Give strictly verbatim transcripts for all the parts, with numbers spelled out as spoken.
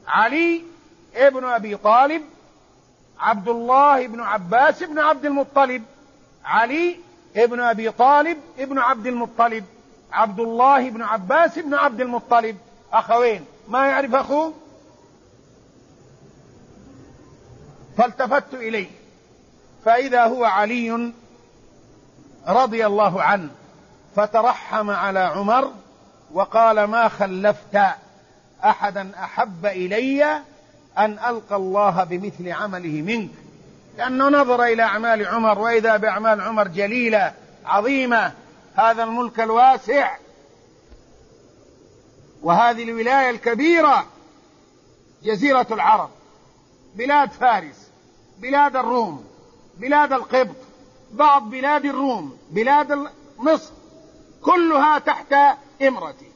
علي ابن أبي طالب، عبد الله بن عباس بن عبد المطلب. علي ابن أبي طالب ابن عبد المطلب، عبد الله بن عباس بن عبد المطلب، أخوين. ما يعرف أخوه؟ فالتفت إليه فإذا هو علي رضي الله عنه، فترحم على عمر وقال: ما خلفت أحدا أحب إلي أن ألقى الله بمثل عمله منك. لأنه نظر إلى أعمال عمر، وإذا بأعمال عمر جليلة عظيمة. هذا الملك الواسع وهذه الولاية الكبيرة، جزيرة العرب، بلاد فارس، بلاد الروم، بلاد القبط، بعض بلاد الروم، بلاد مصر، كلها تحت إمرتي.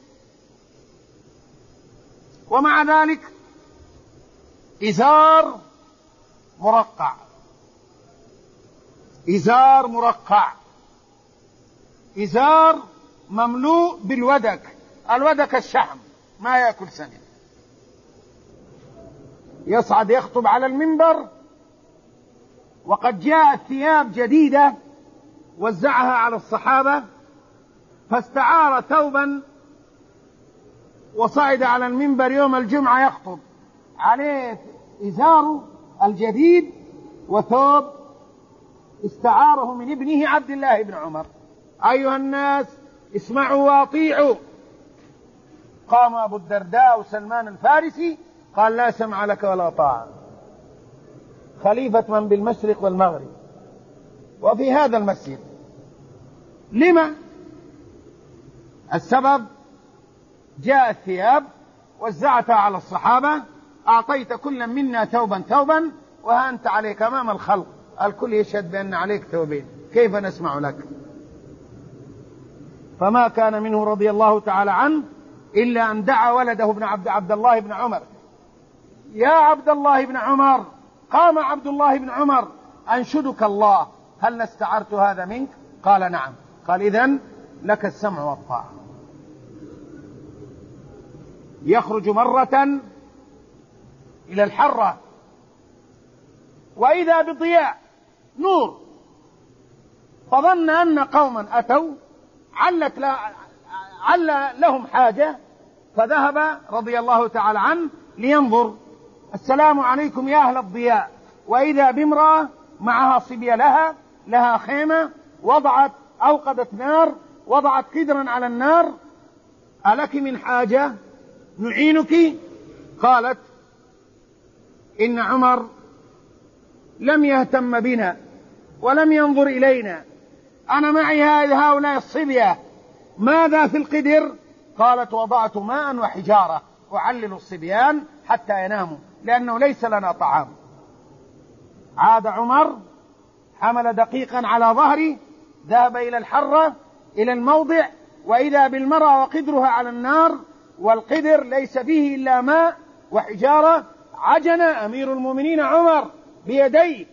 ومع ذلك إزار مرقع، إزار مرقع، إزار مملوء بالودك. الودك الشحم، ما يأكل سنة. يصعد يخطب على المنبر وقد جاءت ثياب جديدة وزعها على الصحابة، فاستعار ثوبا وصعد على المنبر يوم الجمعة يخطب، عليه إزاره الجديد وثوب استعاره من ابنه عبد الله بن عمر. أيها الناس اسمعوا واطيعوا. قام أبو الدرداء وسلمان الفارسي قال: لا سمع لك ولا طاعة، خليفة من بالمشرق والمغرب وفي هذا المسجد. لما؟ السبب: جاء الثياب وزعتها على الصحابة، أعطيت كل منا ثوبا ثوبا، وها أنت عليك أمام الخلق الكل يشهد بأن عليك ثوبين، كيف نسمع لك؟ فما كان منه رضي الله تعالى عنه إلا أن دعا ولده ابن عبد, عبد الله بن عمر: يا عبد الله بن عمر. قام عبد الله بن عمر: أنشدك الله، هل استعرت هذا منك؟ قال: نعم. قال: إذن لك السمع والطاعة. يخرج مرة إلى الحرة وإذا بضياء نور، فظن أن قوما أتوا علت عل لهم حاجة، فذهب رضي الله تعالى عنه لينظر. السلام عليكم يا أهل الضياء. وإذا بامرأة معها صبية لها لها خيمة، وضعت أوقدت نار، وضعت قدرا على النار. ألك من حاجة نعينك؟ قالت: إن عمر لم يهتم بنا ولم ينظر إلينا، أنا معي هؤلاء الصبية، ماذا في القدر؟ قالت: وضعت ماء وحجارة أعلل الصبيان حتى يناموا لأنه ليس لنا طعام. عاد عمر، حمل دقيقا على ظهره، ذهب إلى الحرة إلى الموضع، وإذا بالمرأة وقدرها على النار، والقدر ليس فيه إلا ماء وحجارة. عجن أمير المؤمنين عمر بيديه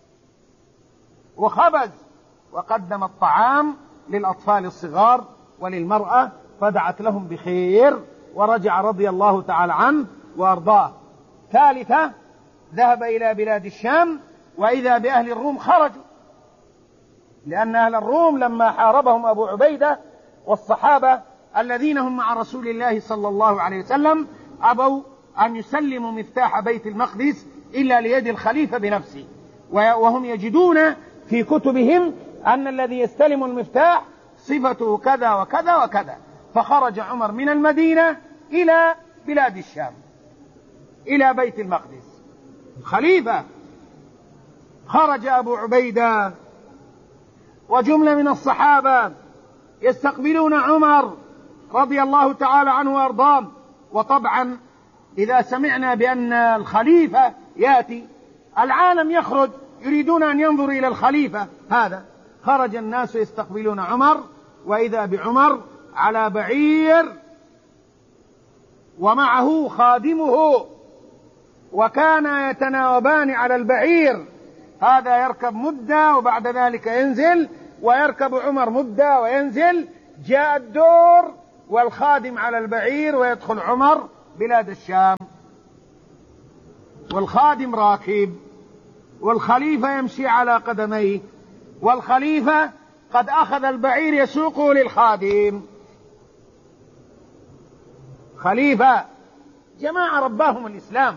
وخبز، وقدم الطعام للأطفال الصغار وللمرأة، فدعت لهم بخير، ورجع رضي الله تعالى عنه وأرضاه. ثالثة: ذهب إلى بلاد الشام، وإذا بأهل الروم خرجوا، لأن أهل الروم لما حاربهم أبو عبيدة والصحابة الذين هم مع رسول الله صلى الله عليه وسلم أبوا أن يسلموا مفتاح بيت المقدس إلا ليد الخليفة بنفسه، وهم يجدون في كتبهم أن الذي يستلم المفتاح صفته كذا وكذا وكذا. فخرج عمر من المدينة إلى بلاد الشام إلى بيت المقدس خليفة. خرج أبو عبيدة وجملة من الصحابة يستقبلون عمر رضي الله تعالى عنه وأرضاه. وطبعا إذا سمعنا بأن الخليفة يأتي، العالم يخرج يريدون أن ينظروا إلى الخليفة هذا. خرج الناس يستقبلون عمر، وإذا بعمر على بعير ومعه خادمه، وكان يتناوبان على البعير، هذا يركب مدة وبعد ذلك ينزل، ويركب عمر مدة وينزل. جاء الدور والخادم على البعير، ويدخل عمر بلاد الشام. والخادم راكب، والخليفة يمشي على قدميه، والخليفة قد أخذ البعير يسوقه للخادم. خليفة جماعة رباهم الإسلام.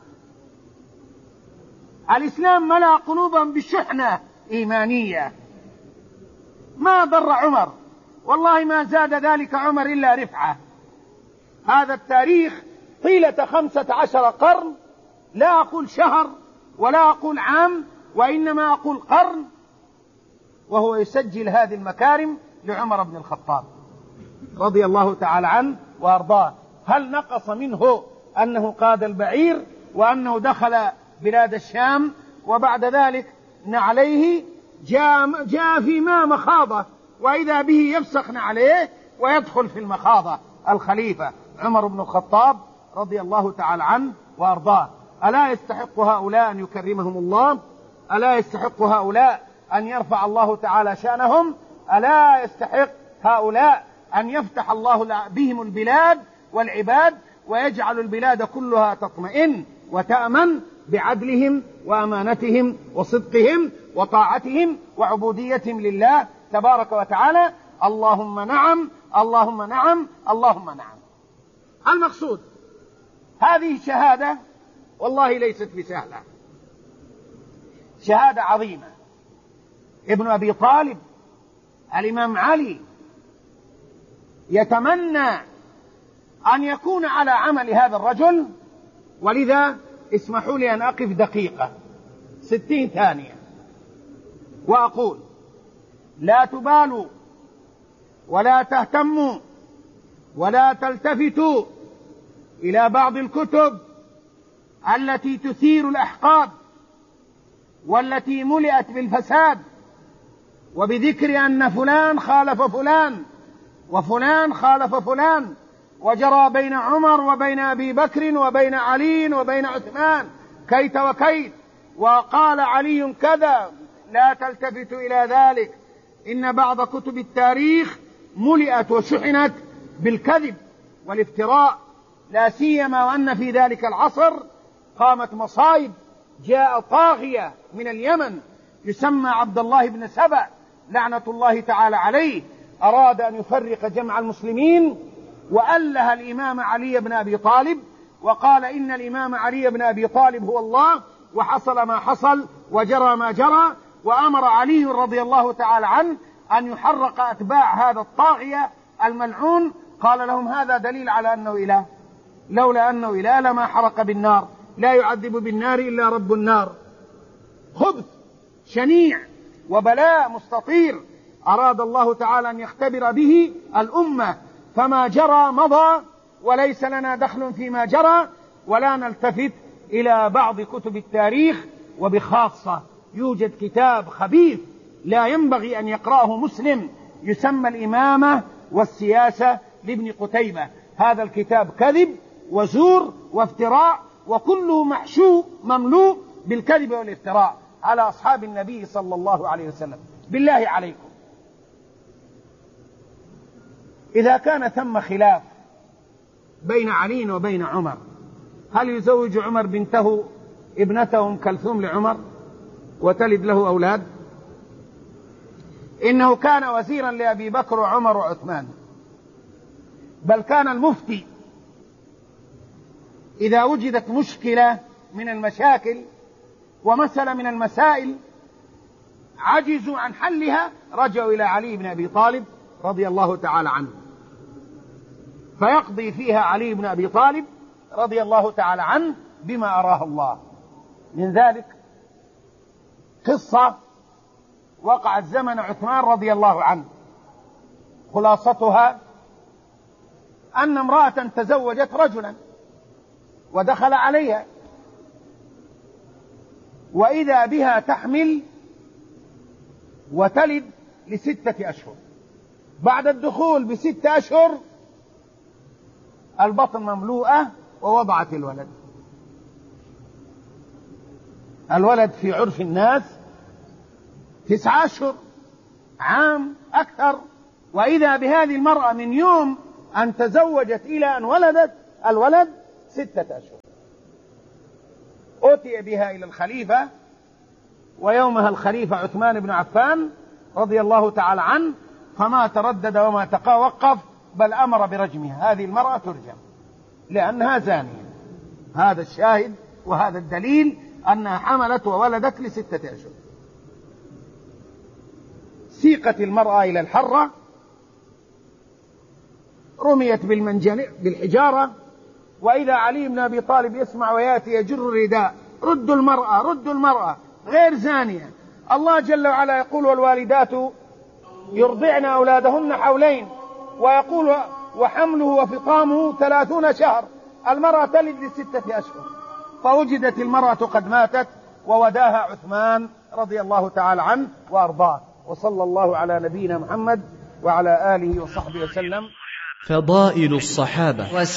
الإسلام ملأ قلوبهم بشحنة إيمانية. ما ضر عمر، والله ما زاد ذلك عمر إلا رفعة. هذا التاريخ طيلة خمسة عشر قرن، لا أقول شهر ولا أقول عام، وإنما أقول قرن، وهو يسجل هذه المكارم لعمر بن الخطاب رضي الله تعالى عنه وأرضاه. هل نقص منه أنه قاد البعير وأنه دخل بلاد الشام وبعد ذلك نعليه جاء, جاء في ماء مخاضة وإذا به يفسخ نعليه ويدخل في المخاضة؟ الخليفة عمر بن الخطاب رضي الله تعالى عنه وأرضاه. ألا يستحق هؤلاء أن يكرمهم الله؟ ألا يستحق هؤلاء أن يرفع الله تعالى شأنهم؟ ألا يستحق هؤلاء أن يفتح الله بهم البلاد والعباد ويجعل البلاد كلها تطمئن وتأمن بعدلهم وأمانتهم وصدقهم وطاعتهم وعبوديتهم لله تبارك وتعالى؟ اللهم نعم، اللهم نعم، اللهم نعم. المقصود هذه شهادة والله ليست بسهلة، شهادة عظيمة. ابن أبي طالب الإمام علي يتمنى أن يكون على عمل هذا الرجل، ولذا اسمحوا لي أن أقف دقيقة ستين ثانية وأقول: لا تبالوا ولا تهتموا ولا تلتفتوا إلى بعض الكتب التي تثير الأحقاد والتي ملئت بالفساد وبذكر أن فلان خالف فلان وفلان خالف فلان، وجرى بين عمر وبين أبي بكر وبين علي وبين عثمان كيت وكيت، وقال علي كذا. لا تلتفتوا إلى ذلك، إن بعض كتب التاريخ ملئت وشحنت بالكذب والافتراء، لا سيما وأن في ذلك العصر قامت مصائب. جاء طاغية من اليمن يسمى عبد الله بن سبأ لعنة الله تعالى عليه، أراد أن يفرق جمع المسلمين وأله الإمام علي بن أبي طالب وقال إن الإمام علي بن أبي طالب هو الله، وحصل ما حصل وجرى ما جرى، وأمر علي رضي الله تعالى عنه أن يحرق أتباع هذا الطاغية الملعون. قال لهم: هذا دليل على أنه إله، لولا أنه إله لما حرق بالنار، لا يعذب بالنار إلا رب النار. خبث شنيع وبلاء مستطير أراد الله تعالى أن يختبر به الأمة، فما جرى مضى وليس لنا دخل فيما جرى، ولا نلتفت إلى بعض كتب التاريخ. وبخاصة يوجد كتاب خبيث لا ينبغي أن يقرأه مسلم يسمى الإمامة والسياسة لابن قتيبة. هذا الكتاب كذب وزور وافتراء، وكله محشو مملوء بالكذب والافتراء على أصحاب النبي صلى الله عليه وسلم. بالله عليكم، إذا كان ثم خلاف بين علي وبين عمر، هل يزوج عمر بنته ابنته أم كلثوم لعمر وتلد له أولاد؟ إنه كان وزيرا لأبي بكر وعمر وعثمان، بل كان المفتي إذا وجدت مشكلة من المشاكل ومسألة من المسائل عجزوا عن حلها رجعوا إلى علي بن أبي طالب رضي الله تعالى عنه، فيقضي فيها علي بن أبي طالب رضي الله تعالى عنه بما أراه الله. من ذلك قصة وقعت زمن عثمان رضي الله عنه، خلاصتها أن امرأة تزوجت رجلا ودخل عليها، وإذا بها تحمل وتلد لستة أشهر. بعد الدخول بستة أشهر البطن مملوءة ووضعت الولد. الولد في عرف الناس تسعة أشهر، عام أكثر، وإذا بهذه المرأة من يوم أن تزوجت إلى أن ولدت الولد ستة أشهر. أتي بها إلى الخليفة، ويومها الخليفة عثمان بن عفان رضي الله تعالى عنه، فما تردد وما توقف، بل أمر برجمها. هذه المرأة ترجم لأنها زانية. هذا الشاهد وهذا الدليل أنها حملت وولدت لستة أشهر. سيقت المرأة إلى الحرة، رميت بالمنجن بالحجارة، وإذا علي بن أبي طالب يسمع ويأتي يجر الرداء: ردوا المرأة، ردوا المرأة، غير زانية. الله جل وعلا يقول: والوالدات يرضعن أولادهن حولين، ويقول: وحمله وفطامه ثلاثون شهر. المرأة تلد لستة أشهر، فوجدت المرأة قد ماتت، ووداها عثمان رضي الله تعالى عنه وأرضاه. وصلى الله على نبينا محمد وعلى آله وصحبه وسلم. فضائل الصحابة.